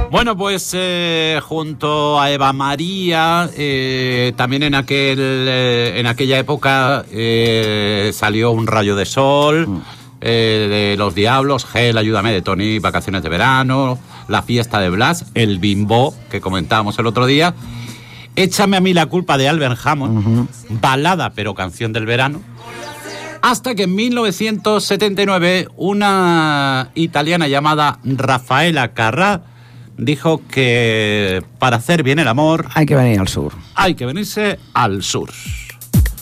Bueno, pues junto a Eva María, también en aquella época salió Un rayo de sol, de Los Diablos, Gel, Ayúdame, de Tony, Vacaciones de verano, La fiesta de Blas, El Bimbo, que comentábamos el otro día, Échame a mí la culpa, de Albert Hammond, balada pero canción del verano. Hasta que en 1979 una italiana llamada Rafaela Carrà dijo que para hacer bien el amor hay que venir al sur. Hay que venirse al sur.